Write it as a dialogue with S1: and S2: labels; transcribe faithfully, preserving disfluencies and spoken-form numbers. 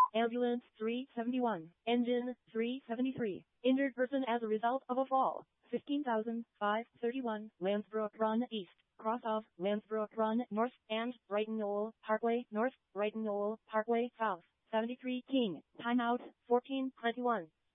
S1: Ambulance three seventy-one. Engine three seventy-three. Injured person as a result of a fall. fifteen thousand five hundred thirty-one. Lansbrook Run East. Cross off Lansbrook Run North and Brighton Knoll Parkway North, Brighton Knoll Parkway South. seventy-three King. Timeout fourteen twenty-one.